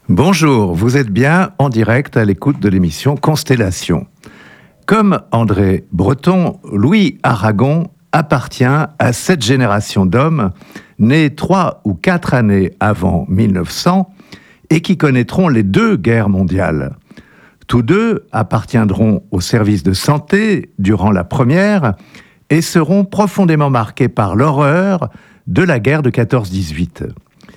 Bonjour, vous êtes bien en direct à l'écoute de l'émission Constellation. Comme André Breton, Louis Aragon appartient à cette génération d'hommes nés 3 ou 4 années avant 1900 et qui connaîtront les 2 guerres mondiales. Tous deux appartiendront au service de santé durant la première et seront profondément marqués par l'horreur de la guerre de 14-18.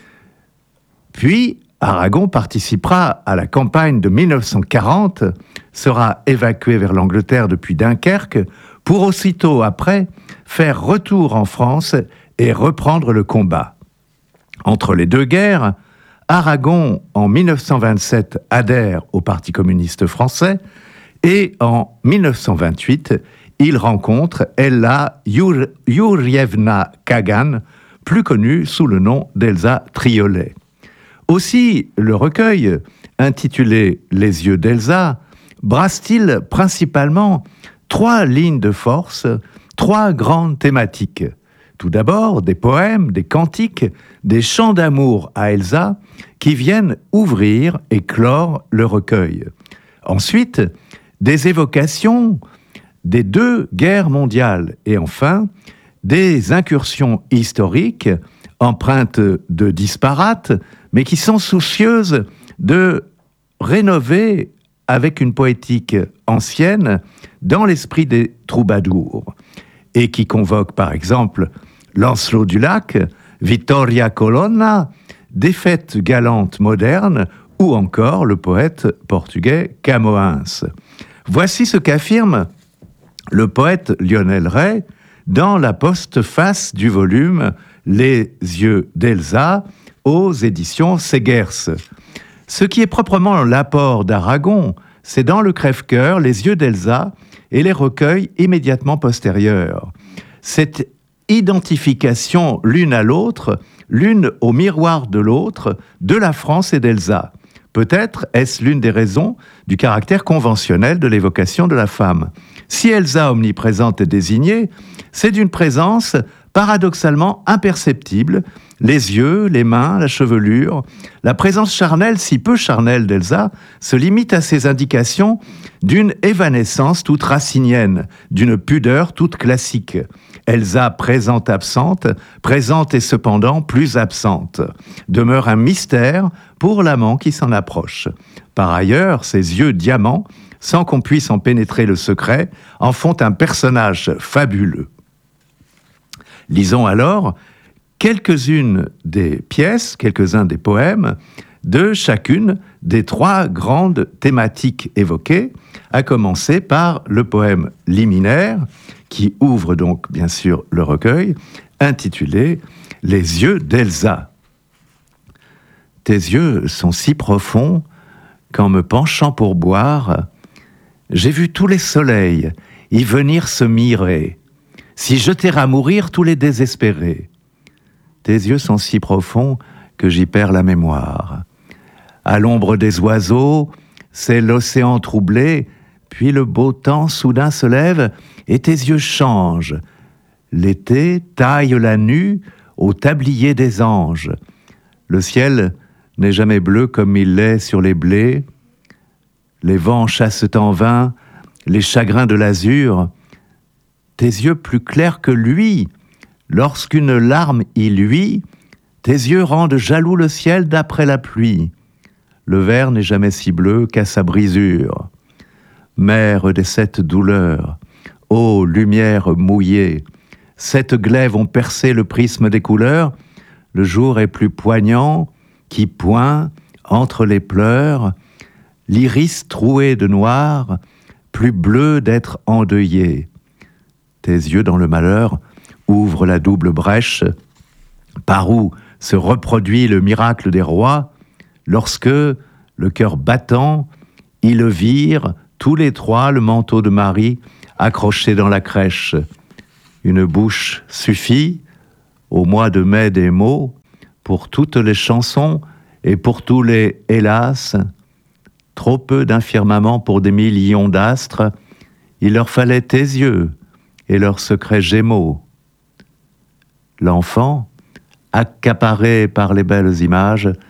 Puis, Aragon participera à la campagne de 1940, sera évacué vers l'Angleterre depuis Dunkerque, pour aussitôt après faire retour en France et reprendre le combat. Entre les 2 guerres, Aragon, en 1927, adhère au Parti communiste français et en 1928, il rencontre Ella Yurievna Kagan, plus connue sous le nom d'Elsa Triolet. Aussi, le recueil, intitulé « Les yeux d'Elsa », brasse-t-il principalement 3 lignes de force, 3 grandes thématiques. Tout d'abord, des poèmes, des cantiques, des chants d'amour à Elsa qui viennent ouvrir et clore le recueil. Ensuite, des évocations des 2 guerres mondiales et enfin, des incursions historiques empreintes de disparates, mais qui sont soucieuses de rénover avec une poétique ancienne dans l'esprit des troubadours, et qui convoquent par exemple Lancelot du Lac, Vittoria Colonna, des fêtes galantes modernes, ou encore le poète portugais Camões. Voici ce qu'affirme le poète Lionel Ray dans la postface du volume Les yeux d'Elsa aux éditions Segers. Ce qui est proprement l'apport d'Aragon, c'est dans le crève-cœur Les yeux d'Elsa et les recueils immédiatement postérieurs. Cette identification l'une à l'autre, l'une au miroir de l'autre, de la France et d'Elsa. Peut-être est-ce l'une des raisons du caractère conventionnel de l'évocation de la femme. Si Elsa omniprésente est désignée, c'est d'une présence paradoxalement imperceptible, les yeux, les mains, la chevelure. La présence charnelle, si peu charnelle d'Elsa, se limite à ces indications d'une évanescence toute racinienne, d'une pudeur toute classique. Elsa présente absente, présente et cependant plus absente, demeure un mystère pour l'amant qui s'en approche. Par ailleurs, ses yeux diamants, sans qu'on puisse en pénétrer le secret, en font un personnage fabuleux. Lisons alors quelques-unes des pièces, quelques-uns des poèmes de chacune des 3 grandes thématiques évoquées, à commencer par le poème liminaire, qui ouvre donc bien sûr le recueil, intitulé « Les yeux d'Elsa ». Tes yeux sont si profonds qu'en me penchant pour boire, j'ai vu tous les soleils y venir se mirer, s'y jeter à mourir tous les désespérés. Tes yeux sont si profonds que j'y perds la mémoire. À l'ombre des oiseaux, c'est l'océan troublé, puis le beau temps soudain se lève et tes yeux changent. L'été taille la nue au tablier des anges. Le ciel n'est jamais bleu comme il l'est sur les blés. Les vents chassent en vain les chagrins de l'azur. Tes yeux plus clairs que lui, lorsqu'une larme y luit, tes yeux rendent jaloux le ciel d'après la pluie. Le verre n'est jamais si bleu qu'à sa brisure. Mère des 7 douleurs, ô lumière mouillée, 7 glaives ont percé le prisme des couleurs, le jour est plus poignant, qui point entre les pleurs, l'iris troué de noir, plus bleu d'être endeuillé. Tes yeux dans le malheur ouvrent la double brèche, par où se reproduit le miracle des rois, lorsque, le cœur battant, ils virent tous les 3 le manteau de Marie accroché dans la crèche. Une bouche suffit, au mois de mai des mots, pour toutes les chansons et pour tous les hélas. Trop peu d'un firmament pour des millions d'astres, il leur fallait tes yeux et leurs secrets gémeaux. L'enfant, accaparé par les belles images,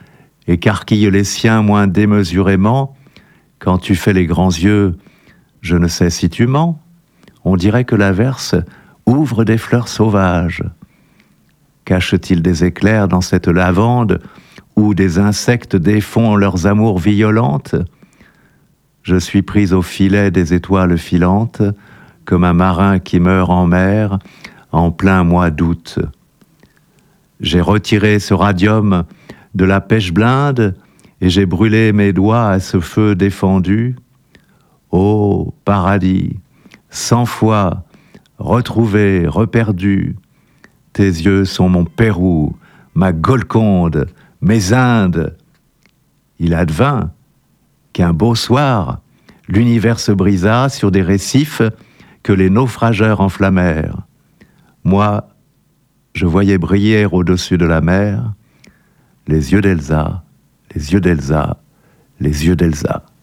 écarquille les siens moins démesurément. Quand tu fais les grands yeux, je ne sais si tu mens. On dirait que l'averse ouvre des fleurs sauvages. Cache-t-il des éclairs dans cette lavande où des insectes défont leurs amours violentes? Je suis prise au filet des étoiles filantes, comme un marin qui meurt en mer en plein mois d'août. J'ai retiré ce radium de la pêche blinde et j'ai brûlé mes doigts à ce feu défendu. Ô paradis, 100 fois retrouvé, reperdu, tes yeux sont mon Pérou, ma Golconde, mes Indes. Il advint qu'un beau soir, l'univers se brisa sur des récifs que les naufrageurs enflammèrent. Moi, je voyais briller au-dessus de la mer les yeux d'Elsa, les yeux d'Elsa, les yeux d'Elsa.